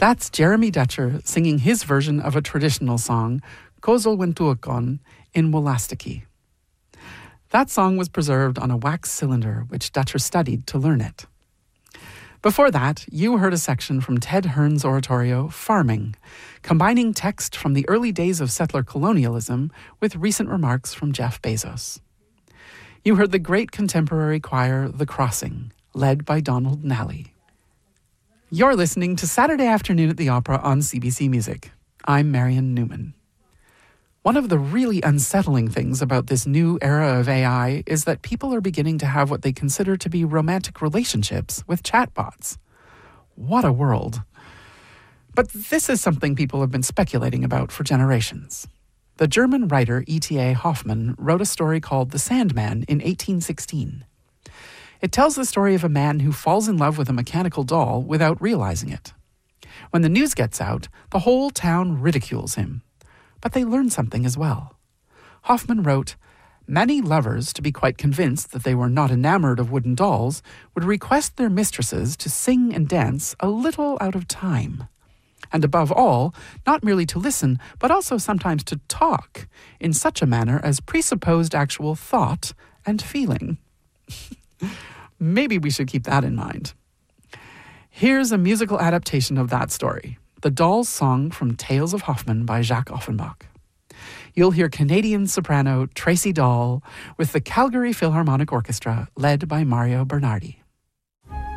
That's Jeremy Dutcher singing his version of a traditional song, Kozol Wentuakon, in Wolastiki. That song was preserved on a wax cylinder, which Dutcher studied to learn it. Before that, you heard a section from Ted Hearn's oratorio, Farming, combining text from the early days of settler colonialism with recent remarks from Jeff Bezos. You heard the great contemporary choir, The Crossing, led by Donald Nally. You're listening to Saturday Afternoon at the Opera on CBC Music. I'm Marion Newman. One of the really unsettling things about this new era of AI is that people are beginning to have what they consider to be romantic relationships with chatbots. What a world. But this is something people have been speculating about for generations. The German writer E.T.A. Hoffmann wrote a story called The Sandman in 1816. It tells the story of a man who falls in love with a mechanical doll without realizing it. When the news gets out, the whole town ridicules him. But they learn something as well. Hoffmann wrote, "Many lovers, to be quite convinced that they were not enamored of wooden dolls, would request their mistresses to sing and dance a little out of time. And above all, not merely to listen, but also sometimes to talk in such a manner as presupposed actual thought and feeling." Maybe we should keep that in mind. Here's a musical adaptation of that story. The Doll's Song from Tales of Hoffmann by Jacques Offenbach. You'll hear Canadian soprano Tracy Doll with the Calgary Philharmonic Orchestra led by Mario Bernardi.